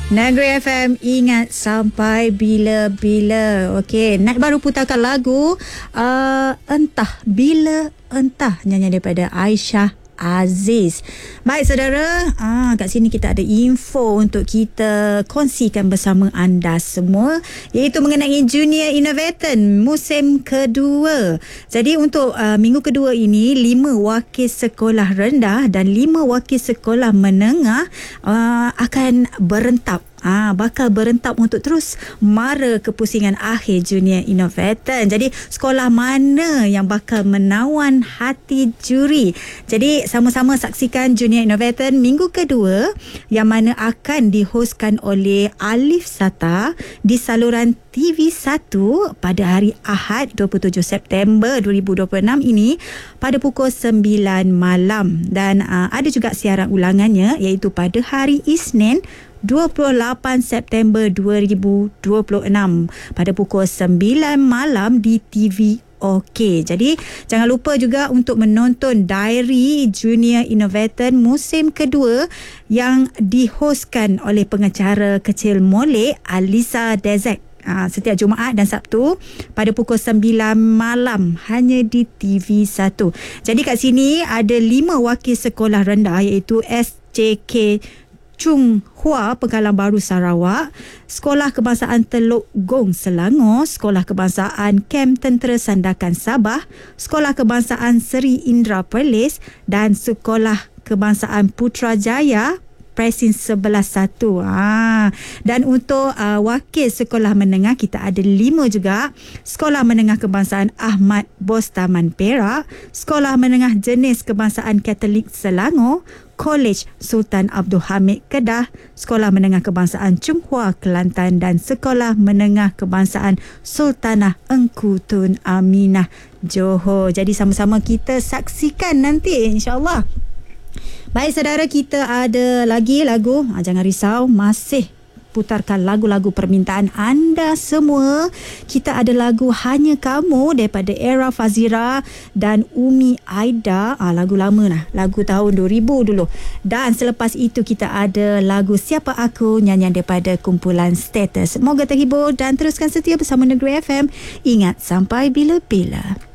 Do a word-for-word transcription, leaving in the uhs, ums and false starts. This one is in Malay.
Negeri F M, ingat sampai bila-bila. Okey, Nat baru putarkan lagu uh, Entah Bila Entah, nyanyian daripada Aisyah Aziz. Baik saudara, ah, kat sini kita ada info untuk kita kongsikan bersama anda semua, iaitu mengenai Junior Innovator musim kedua. Jadi untuk uh, minggu kedua ini, lima wakil sekolah rendah dan lima wakil sekolah menengah uh, akan berentap. Ah, bakal berentap untuk terus mara kepusingan akhir Junior Innovator. Jadi sekolah mana yang bakal menawan hati juri? Jadi sama-sama saksikan Junior Innovator minggu kedua yang mana akan dihostkan oleh Alif Sata di saluran T V satu pada hari Ahad dua puluh tujuh September dua ribu dua puluh enam ini pada pukul sembilan malam, dan uh, ada juga siaran ulangannya iaitu pada hari Isnin dua puluh lapan September dua ribu dua puluh enam pada pukul sembilan malam di T V Okey. Jadi jangan lupa juga untuk menonton Diary Junior Innovator musim kedua yang dihostkan oleh pengacara kecil molek Alisa Dezek. Ha, setiap Jumaat dan Sabtu pada pukul sembilan malam hanya di T V satu. Jadi kat sini ada lima wakil sekolah rendah iaitu S J K Chung Hua Pengkalan Baru Sarawak, Sekolah Kebangsaan Teluk Gong Selangor, Sekolah Kebangsaan Kem Tentera Sandakan Sabah, Sekolah Kebangsaan Seri Indra Perlis dan Sekolah Kebangsaan Putrajaya Presin sebelas satu. Ha. Dan untuk uh, wakil sekolah menengah kita ada lima juga. Sekolah Menengah Kebangsaan Ahmad Bostaman Perak, Sekolah Menengah Jenis Kebangsaan Katolik Selangor, College Sultan Abdul Hamid Kedah, Sekolah Menengah Kebangsaan Chung Hua Kelantan dan Sekolah Menengah Kebangsaan Sultanah Engku Tun Aminah Johor. Jadi sama-sama kita saksikan nanti insya-Allah. Baik saudara, kita ada lagi lagu. Ha, jangan risau, masih putarkan lagu-lagu permintaan anda semua. Kita ada lagu Hanya Kamu daripada Era Fazira dan Umi Aida. Ha, lagu lama lah, lagu tahun dua ribu dulu. Dan selepas itu kita ada lagu Siapa Aku, nyanyian daripada kumpulan Status. Semoga terhibur dan teruskan setia bersama Negeri F M. Ingat sampai bila-bila.